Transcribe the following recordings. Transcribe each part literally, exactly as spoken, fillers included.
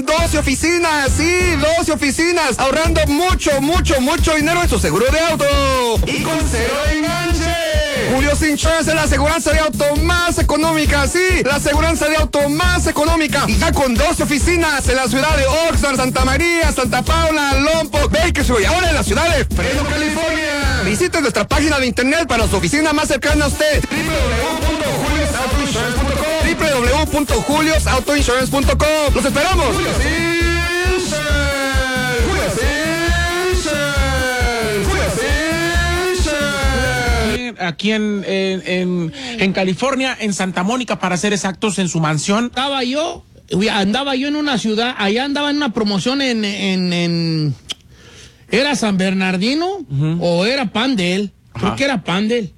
doce oficinas, sí, doce oficinas, ahorrando mucho, mucho, mucho dinero en su seguro de auto. Y con cero enganche. Julio's Insurance es la aseguranza de auto más económica, sí, la aseguranza de auto más económica. Y ya con doce oficinas en la ciudad de Oxnard, Santa María, Santa Paula, Lompoc, Bakersfield y ahora en la ciudad de Fresno, California. Visite nuestra página de internet para su oficina más cercana a usted. w w w punto julios auto insurance punto com. ¡Los esperamos! ¡Julio's Insurance! Aquí en, en, en, en California, en Santa Mónica, para ser exactos, en su mansión. Estaba yo, andaba yo en una ciudad, allá andaba en una promoción en, en, en ¿era San Bernardino? Uh-huh. ¿O era Pandel? Creo Ajá. que era Pandel.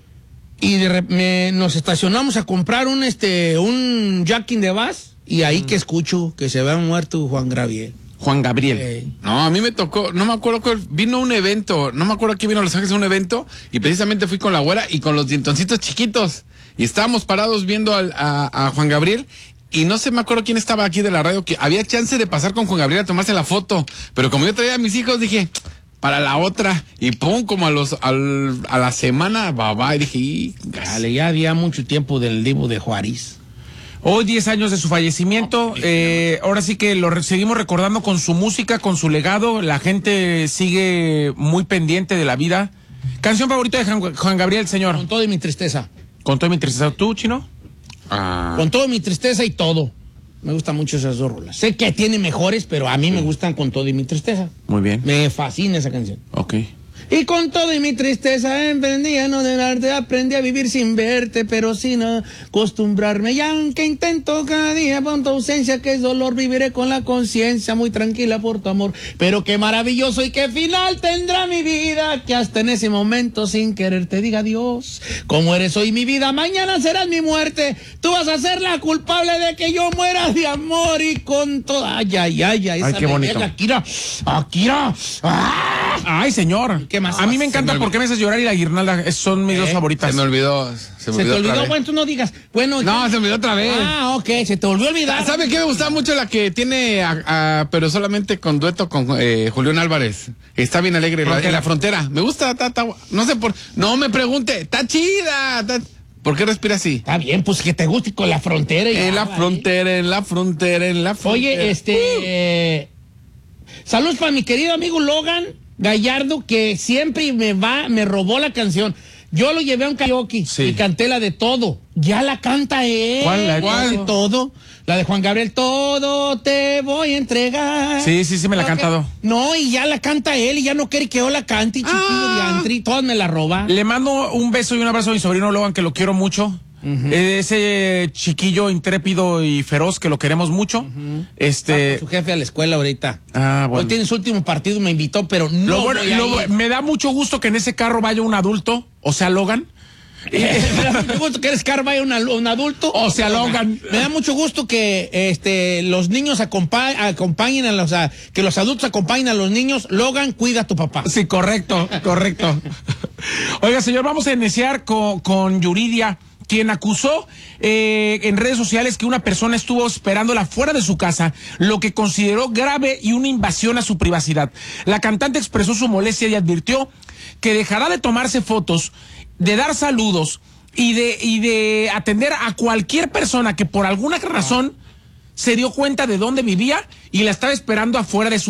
Y de, me, nos estacionamos a comprar un este un jacking de bus y ahí uh-huh. que escucho que se había muerto Juan Gabriel. Juan Gabriel. Sí. No, a mí me tocó, no me acuerdo que vino un evento, no me acuerdo que vino a Los Ángeles a un evento y precisamente fui con la abuela y con los dientoncitos chiquitos y estábamos parados viendo al, a, a Juan Gabriel y no sé, me acuerdo quién estaba aquí de la radio que había chance de pasar con Juan Gabriel a tomarse la foto, pero como yo traía a mis hijos dije, para la otra, y pum, como a los al, a la semana, babá, y dije, y, dale, ya había mucho tiempo del Divo de Juárez. Hoy, diez años de su fallecimiento, eh, ahora sí que lo re seguimos recordando con su música, con su legado, la gente sigue muy pendiente de la vida. ¿Canción favorita de Juan, Juan Gabriel, señor? Con todo y mi tristeza. ¿Con todo y mi tristeza? ¿Tú, Chino? Ah. Con todo y mi tristeza y todo. Me gustan mucho esas dos rolas. Sé que tiene mejores, pero a mí sí. me gustan Con todo y mi tristeza. Muy bien. Me fascina esa canción. Ok. Y con todo y mi tristeza emprendí a no dejarte, aprendí a vivir sin verte, pero sin acostumbrarme. Y aunque intento cada día por tu ausencia, que es dolor, viviré con la conciencia muy tranquila por tu amor. Pero qué maravilloso y qué final tendrá mi vida, que hasta en ese momento sin querer te diga adiós. Como eres hoy mi vida, mañana serás mi muerte. Tú vas a ser la culpable de que yo muera de amor y con todo. Ay, ay, ay, ay. Ay, qué bonito. Llega, Akira, Akira. ¡Ah! Ay, señor. ¿Qué más? A mí me encanta Por qué me haces llorar y La guirnalda, son mis ¿Eh? dos favoritas. Se me olvidó. Se, me olvidó ¿Se te olvidó? Bueno, tú no digas. Bueno, no, se me olvidó otra vez. Ah, ok, se te volvió a olvidar. ¿Sabe qué? Me gustaba mucho la que tiene, a, a, pero solamente con dueto con eh, Julián Álvarez. Está bien alegre, la, en la frontera. Me gusta, ta, ta, no sé por... No me pregunte, está chida. Ta, ¿por qué respira así? Está bien, pues que te guste con la frontera. Y en la frontera, en la frontera, en la frontera. Oye, este... Uh. Eh, saludos para mi querido amigo Logan Gallardo, que siempre me va, me robó la canción. Yo lo llevé a un karaoke sí. y canté la de Todo. Ya la canta él. ¿Cuál? La ¿Cuál? de Todo. La de Juan Gabriel, Todo te voy a entregar. Sí, sí, sí me la ha cantado. No, y ya la canta él y ya no quiere que yo la cante, chiquillo ah. de Antri. Todas me la roba. Le mando un beso y un abrazo a mi sobrino Logan, que lo quiero mucho. Uh-huh. Ese chiquillo intrépido y feroz que lo queremos mucho. Uh-huh. Este. Ah, su jefe a la escuela ahorita. Ah, bueno. Hoy tiene su último partido y me invitó, pero no. Lo bueno, voy a lo, ir. Me da mucho gusto que en ese carro vaya un adulto, o sea, Logan. Me da mucho gusto que en ese carro vaya una, un adulto, o sea, Logan. Me da mucho gusto que este los niños acompa acompañen a los, a, que los adultos acompañen a los niños. Logan, cuida a tu papá. Sí, correcto, correcto. Oiga, señor, vamos a iniciar con, con Yuridia, quien acusó eh, en redes sociales que una persona estuvo esperándola fuera de su casa, lo que consideró grave y una invasión a su privacidad. La cantante expresó su molestia y advirtió que dejará de tomarse fotos, de dar saludos y de, y de atender a cualquier persona que por alguna razón se dio cuenta de dónde vivía y la estaba esperando afuera de su